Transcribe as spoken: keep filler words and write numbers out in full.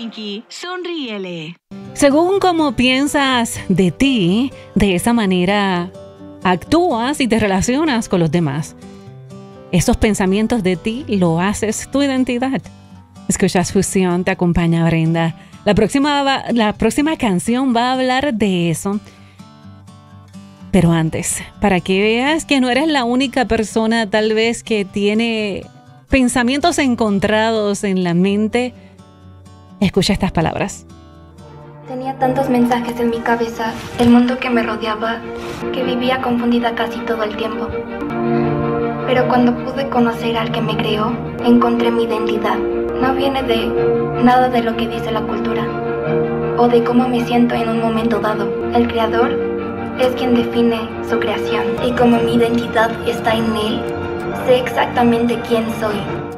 Pinky, sonríele. Según cómo piensas de ti, de esa manera actúas y te relacionas con los demás. Esos pensamientos de ti lo haces tu identidad. Escuchas Fusión, te acompaña Brenda. La próxima, va, la próxima canción va a hablar de eso. Pero antes, para que veas que no eres la única persona tal vez que tiene pensamientos encontrados en la mente, escucha estas palabras. Tenía tantos mensajes en mi cabeza del mundo que me rodeaba que vivía confundida casi todo el tiempo. Pero cuando pude conocer al que me creó, encontré mi identidad. No viene de nada de lo que dice la cultura o de cómo me siento en un momento dado. El creador es quien define su creación y como mi identidad está en él, sé exactamente quién soy.